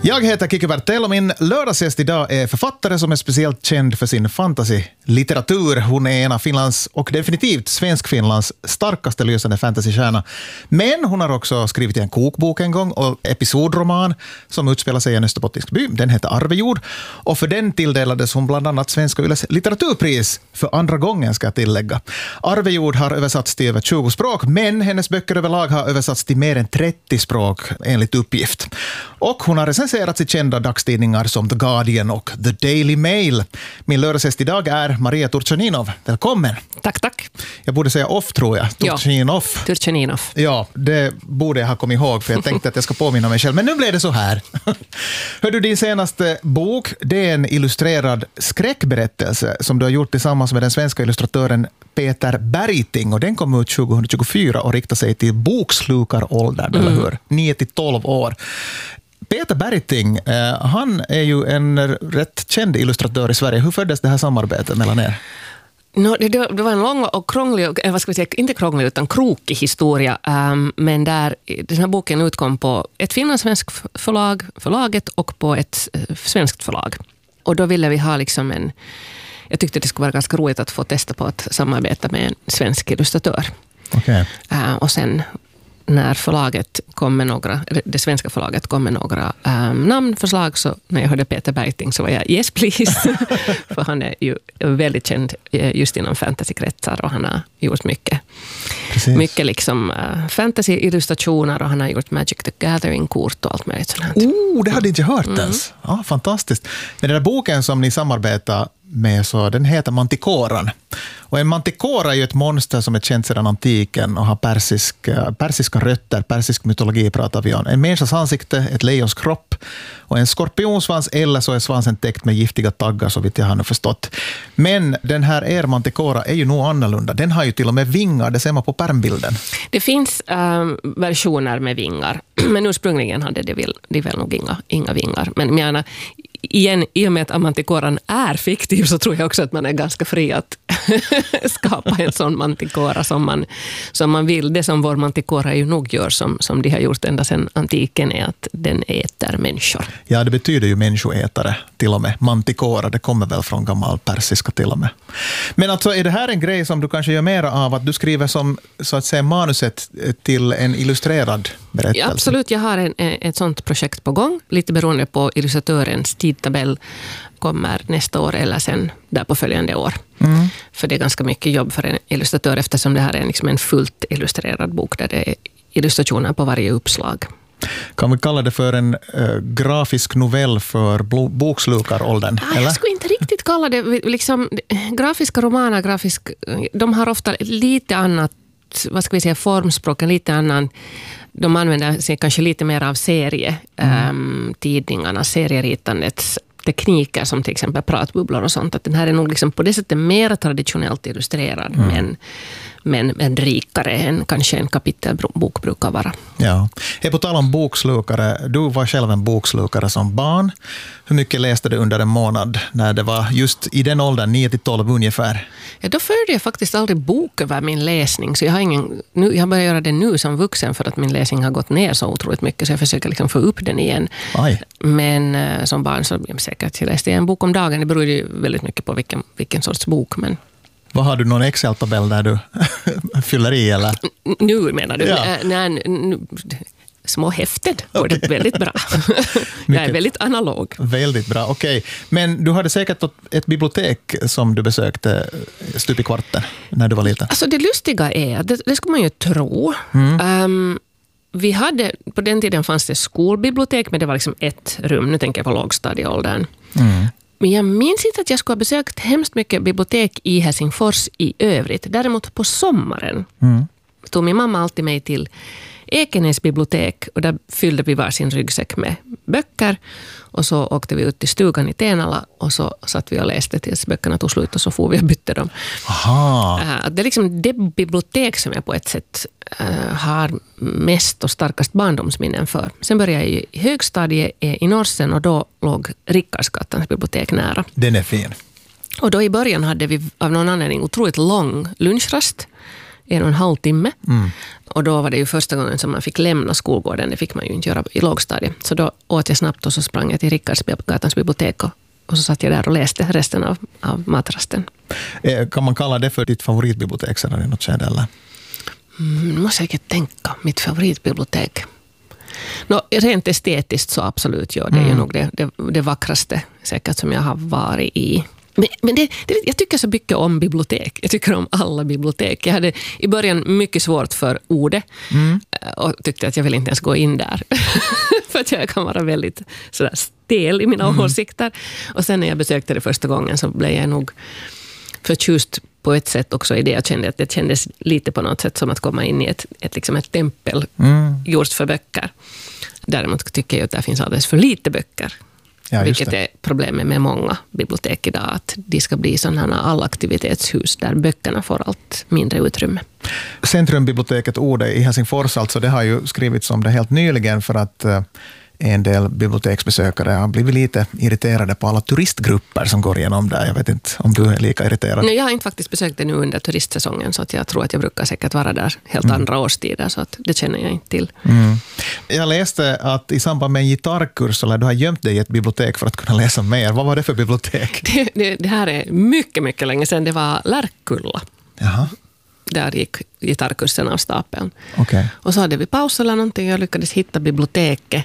Jag heter Kiki Bertel och min lördagsgäst idag är författare som är speciellt känd för sin fantasy-litteratur. Hon är en av Finlands och definitivt Svensk-Finlands starkaste lysande fantasy-stjärna. Men hon har också skrivit en kokbok en gång och episodroman som utspelar sig i en österbottnisk by. Den heter Arvejord och för den tilldelades hon bland annat Svenska Yles litteraturpris för andra gången, ska jag tillägga. Arvejord har översatts till över 20 språk, men hennes böcker överlag har översatts till mer än 30 språk enligt uppgift. Och hon har recenserats i kända dagstidningar som The Guardian och The Daily Mail. Min lördagsgäst idag är Maria Turchaninov. Välkommen. Tack, tack. Jag borde säga off, tror jag. Turchaninov. Turchaninov. Ja, det borde jag ha kommit ihåg, för jag tänkte att jag ska påminna mig själv. Men nu blev det så här. Hör du, din senaste bok, det är en illustrerad skräckberättelse som du har gjort tillsammans med den svenska illustratören Peter Bergting, och den kom ut 2024 och riktar sig till bokslukaråldern, eller hur? 9-12 år. Peter Bergting, han är ju en rätt känd illustratör i Sverige. Hur föddes det här samarbetet mellan er? Det var en lång och krånglig, vad ska vi säga, inte krånglig utan krokig historia, men där den här boken utkom på ett finlandssvenskt förlaget och på ett svenskt förlag. Och då ville vi ha liksom jag tyckte det skulle vara ganska roligt att få testa på att samarbeta med en svensk illustratör. Okay. Och sen när förlaget kom med det svenska förlaget kom med några namnförslag, så när jag hörde Peter Bergting så var jag yes please. För han är ju väldigt känd just inom fantasykretsar och han har gjort mycket liksom fantasy-illustrationer, och han har gjort Magic the Gathering-kort och allt möjligt sånt. Det hade inte hört ens. Ja, fantastiskt. Men den där boken som ni samarbetar med, så den heter Mantikoran. Och en mantikora är ju ett monster som är känt sedan antiken och har persiska rötter, persisk mytologi pratar vi om. En människas ansikte, ett lejons kropp och en skorpionsvans, eller så är svansen täckt med giftiga taggar, så vitt jag har nu förstått. Men den här mantikora är ju nog annorlunda. Den har ju till och med vingar, det ser man på pärmbilden. Det finns versioner med vingar, men ursprungligen hade de väl nog inga vingar. Men gärna igen, i och med att mantikoran är fiktiv, så tror jag också att man är ganska fri att skapa en sån mantikora som man vill. Det som vår mantikora ju nog gör, som de har gjort ända sedan antiken, är att den äter människor. Ja, det betyder ju människoätare till och med. Mantikora, det kommer väl från gammal persiska till och med. Men alltså, är det här en grej som du kanske gör mer av, att du skriver som, så att säga, manuset till en illustrerad berättelse? Ja, absolut, jag har ett sånt projekt på gång, lite beroende på illustratörens tidtabell, kommer nästa år eller sen där på följande år. För det är ganska mycket jobb för en illustratör, eftersom det här är liksom en fullt illustrerad bok där det är illustrationer på varje uppslag. Kan vi kalla det för en grafisk novell för bokslukaråldern? Jag skulle inte riktigt kalla det liksom, grafiska romaner, de har ofta lite annat, vad ska vi säga, formspråk, lite annan. De använder sig kanske lite mer av tidningarna, serieritandets tekniker, som till exempel pratbubblor och sånt. Att den här är nog liksom på det sättet mer traditionellt illustrerad, men rikare än kanske en kapitelbok brukar vara. Ja. På tal om bokslukare, du var själv en bokslukare som barn. Hur mycket läste du under en månad när det var just i den åldern, 9-12 ungefär? Ja, då förde jag faktiskt aldrig bok över min läsning, så jag har börjat göra det nu som vuxen, för att min läsning har gått ner så otroligt mycket, så jag försöker liksom få upp den igen. Aj. Men som barn så säkert jag läste en bok om dagen. Det beror ju väldigt mycket på vilken sorts bok, men... Vad har du, någon Excel-tabell där du fyller i, eller? Nu menar du? Ja. Nej, små häften går det väldigt bra. Jag är väldigt analog. Väldigt bra, okej. Men du hade säkert ett bibliotek som du besökte stup i kvarten när du var liten. Alltså det lustiga är, det ska man ju tro. Vi hade, på den tiden fanns det skolbibliotek, men det var liksom ett rum. Nu tänker jag på lågstadieåldern. Men jag minns inte att jag skulle ha besökt hemskt mycket bibliotek i Helsingfors i övrigt. Däremot på sommaren tog min mamma alltid mig till Ekenäs bibliotek, och där fyllde vi var sin ryggsäck med böcker, och så åkte vi ut till stugan i Tenala och så satt vi och läste tills böckerna tog slut, och så får vi och bytte dem. Aha. Det är liksom det bibliotek som jag på ett sätt har mest och starkast barndomsminnen för. Sen började jag i högstadiet i Norsen, och då låg Rickardsgattans bibliotek nära. Den är fin. Och då i början hade vi av någon anledning otroligt lång lunchrast. 1,5 timme. Och då var det ju första gången som man fick lämna skolgården. Det fick man ju inte göra i lågstadiet. Så då åt jag snabbt och så sprang jag till Rickardsgatans bibliotek och så satt jag där och läste resten av matrasten. Kan man kalla det för ditt favoritbibliotek sedan i något skede, eller? Måste jag tänka. Mitt favoritbibliotek. Rent estetiskt så absolut, ja. Det är ju nog det vackraste säkert som jag har varit i. Men jag tycker så mycket om bibliotek. Jag tycker om alla bibliotek. Jag hade i början mycket svårt för ordet och tyckte att jag vill inte ens gå in där. För att jag kan vara väldigt sådär stel i mina åsikter. Och sen när jag besökte det första gången så blev jag nog förtjust på ett sätt också i det. Jag kände att det kändes lite på något sätt som att komma in i ett tempel gjort för böcker. Däremot tycker jag att det finns alldeles för lite böcker. Ja, vilket är problemet med många bibliotek idag, att de ska bli sådana allaktivitetshus där böckerna får allt mindre utrymme. Centrumbiblioteket Ode i Helsingfors, alltså, det har ju skrivits om det helt nyligen för att en del biblioteksbesökare har blivit lite irriterade på alla turistgrupper som går igenom där. Jag vet inte om du är lika irriterad. Nej, jag har inte faktiskt besökt det nu under turistsäsongen, så att jag tror att jag brukar säkert vara där helt andra årstider, så att det känner jag inte till. Jag läste att i samband med en gitarrkurs eller du har gömt dig i ett bibliotek för att kunna läsa mer. Vad var det för bibliotek? Det här är mycket, mycket länge sedan. Det var Lärkulla. Jaha. Där gick gitarrkursen av stapeln. Okay. Och så hade vi paus eller någonting. Jag lyckades hitta biblioteket.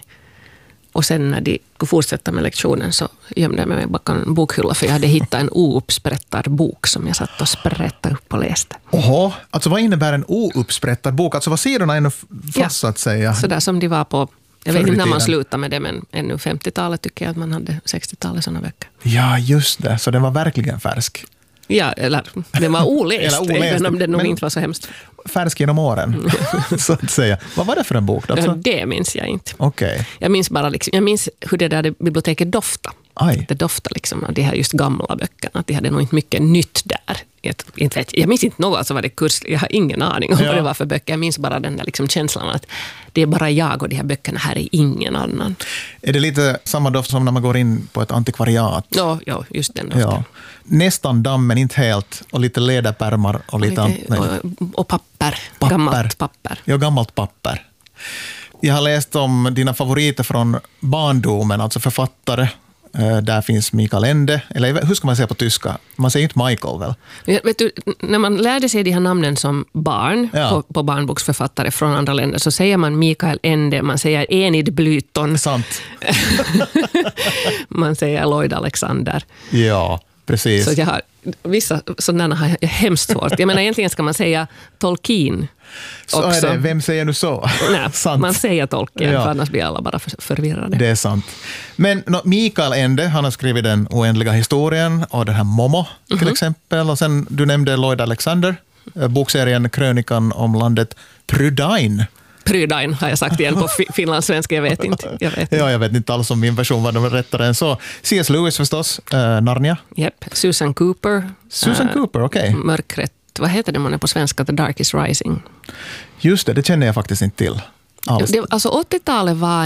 Och sen när de fortsatte med lektionen så gömde jag mig bakom en bokhylla, för jag hade hittat en ouppsprättad bok som jag satt och sprättade upp och läste. Oho, alltså vad innebär en ouppsprättad bok? Alltså vad sidorna ännu fast så att säga? Så där som de var på, jag vet inte när man slutade med det, men ännu 50-talet tycker jag att man hade 60-talet sådana böcker. Ja, just det. Så den var verkligen färsk. Ja, eller den var oläst, även om den nog inte var så hemskt. Färsk genom åren, så att säga. Vad var det för en bok? Alltså? Det minns jag inte. Okay. Jag minns bara jag minns hur det där biblioteket doftade. Det doftade liksom av de här just gamla böckerna. Att de hade nog inte mycket nytt där. Jag minns inte något, alltså var det kurs. Jag har ingen aning om vad det var för böcker. Jag minns bara den där liksom känslan att det är bara jag och de här böckerna, här är ingen annan. Är det lite samma doft som när man går in på ett antikvariat? Ja, just den doften. Ja. Nästan damm, men inte helt. Och lite läderpärmar och lite och papper. Gammalt papper. Ja, gammalt papper. Jag har läst om dina favoriter från barndomen, alltså författare. Där finns Mikael Ende, eller hur ska man säga på tyska? Man säger inte Michael väl? Vet du, när man lärde sig de här namnen som barn på barnboksförfattare från andra länder, så säger man Mikael Ende, man säger Enid Blyton. Sant. Man säger Lloyd Alexander. Ja, precis. Så jag har vissa sådana har jag hemskt svårt. Jag menar, egentligen ska man säga Tolkien. Så också. är det. Vem säger nu så? Nej, man säger Tolkien, för annars blir alla bara förvirrade. Det är sant. Men Mikael Ende, han har skrivit Den oändliga historien och den här Momo till exempel. Och sen, du nämnde Lloyd Alexander, bokserien Krönikan om landet Prydain. Prydain har jag sagt igen på finlandssvenska, jag vet inte. Ja, jag vet inte alls om min version var rättare än så. C.S. Lewis förstås, Narnia. Japp, Susan Cooper. Okej. Mörkret. Vad heter det man är på svenska? The Dark is Rising. Just det känner jag faktiskt inte till. Alltså 80-talet var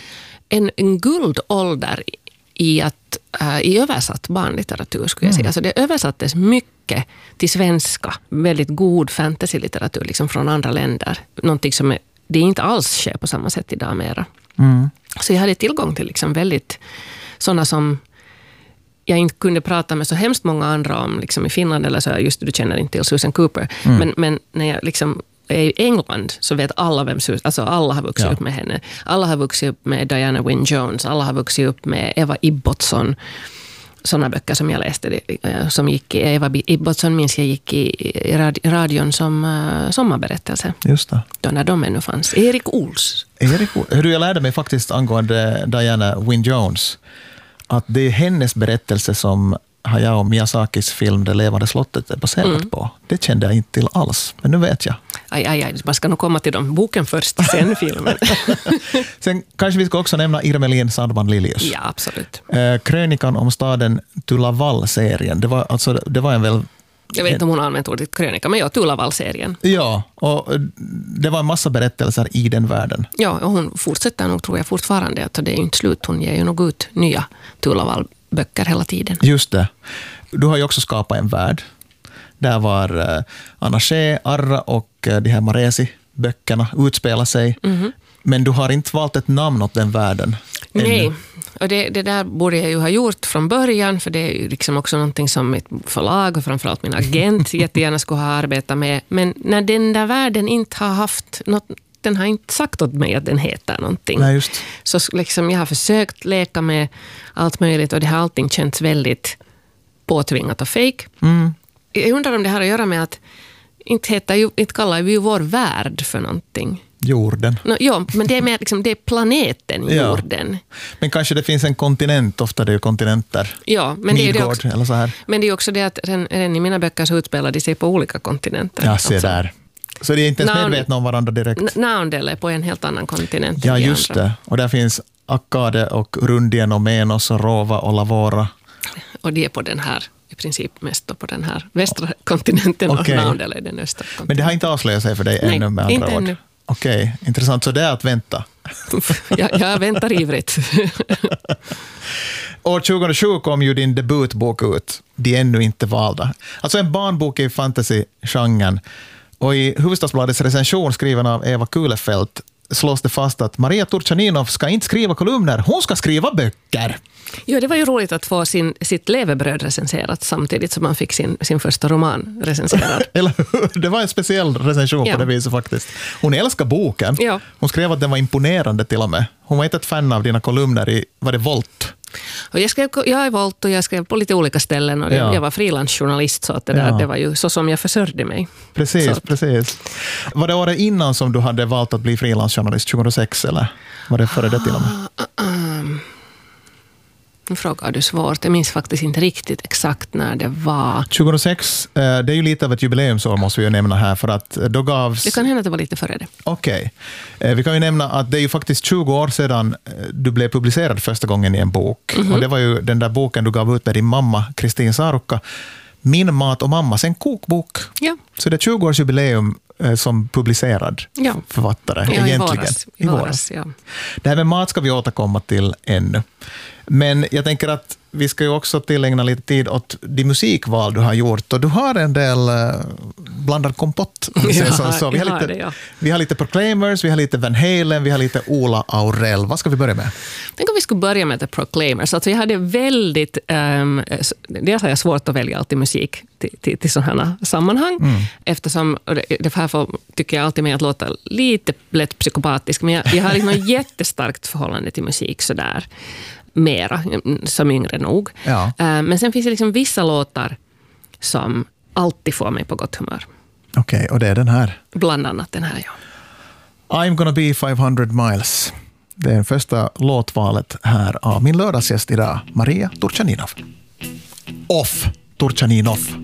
en guldålder i översatt barnlitteratur, skulle jag säga. Alltså det översattes mycket till svenska. Väldigt god fantasylitteratur liksom från andra länder. Någonting som det inte alls sker på samma sätt idag mera. Så jag hade tillgång till liksom väldigt sådana som jag inte kunde prata med så hemskt många andra om liksom i Finland, eller så just du känner inte till Susan Cooper. Men när jag liksom är i England så vet alla vem Susan, alltså alla har vuxit upp med henne. Alla har vuxit upp med Diana Wynne Jones, alla har vuxit upp med Eva Ibbotson. Sådana böcker som jag läste som gick i Eva Ibbotson minns jag gick i radion som sommarberättelse. Just det. Då när de ännu fanns. Erik Ols. Jag lärde mig faktiskt angående Diana Wynne Jones att det är hennes berättelse som Hayao Miyazakis film Det levande slottet är baserat på. Det kände jag inte till alls, men nu vet jag. Aj, man ska nog komma till boken först, sen filmen. Sen kanske vi ska också nämna Irmelin Sandman Lilius. Ja, absolut. Krönikan om staden Tulavall-serien. Det var en väl... Jag vet inte om hon har använt ordet krönika, men Tulavall-serien. Ja, och det var en massa berättelser i den världen. Ja, och hon fortsätter nog, tror jag, fortfarande. Att det är ju inte slut, hon ger ju nog ut nya Tulavall-böcker hela tiden. Just det. Du har ju också skapat en värld. där var Anna Shea, Arra och de här Maresi-böckerna utspelar sig. Men du har inte valt ett namn åt den världen. Nej, och det där borde jag ju ha gjort från början, för det är ju liksom också någonting som mitt förlag och framförallt min agent jättegärna skulle ha arbetat med. Men när den där världen inte har haft något, den har inte sagt åt mig att den heter någonting. Nej, just. Så liksom jag har försökt leka med allt möjligt och det har allting känts väldigt påtvingat och fake. Jag undrar om det har att göra med att inte kallar vi ju vår värld för någonting. Jorden. Ja, men det är mer liksom, det är planeten jorden. Men kanske det finns en kontinent, ofta det är ju kontinenter. Ja, men det är det också, eller så här. Men det är också det att redan i mina böcker så utspelar de sig på olika kontinenter. Ja, se där. Så det är inte ens medvetna om varandra direkt. Naundel är på en helt annan kontinent. Ja, just det. Och där finns Akkade och Rundien och Menos och Rova och Lavora. Och det är på den här, i princip mest på den här västra kontinenten och Naundel är den östra kontinenten. Men det har inte avslöjat sig för dig ännu med andra ord? Ännu. Okej, intressant. Så det är att vänta. Jag väntar ivrigt. År 2007 kom ju din debutbok ut, De ännu inte valda. Alltså en barnbok i fantasy-genren. Och i Hufvudstadsbladets recension skriven av Eva Kulefelt slås det fast att Maria Turchaninov ska inte skriva kolumner, hon ska skriva böcker. Ja, det var ju roligt att få sitt levebröd recenserat samtidigt som man fick sin första roman recenserad. Eller hur? Det var en speciell recension på det viset faktiskt. Hon älskar boken. Ja. Hon skrev att den var imponerande till och med. Hon var inte ett fan av dina kolumner var det Volt? Och jag är Volt och jag skrev på lite olika ställen och jag var frilansjournalist så att det var ju så som jag försörjde mig. Precis. Var det året innan som du hade valt att bli frilansjournalist, 2006 eller var det före det till och med? Nu frågar du svårt. Jag minns faktiskt inte riktigt exakt när det var. 2006, det är ju lite av ett jubileumsår måste vi ju nämna här för att då gavs... Det kan hända att det var lite före det. Okej. Vi kan ju nämna att det är ju faktiskt 20 år sedan du blev publicerad första gången i en bok. Och det var ju den där boken du gav ut med din mamma, Kristin Sarukka. Min mat och mammas, en kokbok. Ja. Så det är 20-årsjubileum som publicerad författare egentligen. I våras. Ja. Det här med mat ska vi återkomma till ännu. Men jag tänker att vi ska ju också tillägna lite tid åt de musikval du har gjort. Och du har en del blandad kompott. Vi har lite Proclaimers, vi har lite Van Halen, vi har lite Ola Aurell. Vad ska vi börja med? Tänk om vi skulle börja med The Proclaimers. Alltså jag hade väldigt... dels har jag svårt att välja alltid musik till sådana sammanhang. Eftersom det här tycker jag alltid med att låta lite lätt psykopatisk. Men jag har liksom ett jättestarkt förhållande till musik sådär. Mera, som yngre nog. Ja. Men sen finns det liksom vissa låtar som alltid får mig på gott humör. Okej, och det är den här? Bland annat den här, ja. I'm gonna be 500 miles. Det är första låtvalet här av min lördagsgäst idag, Maria Turchaninov. Turchaninov.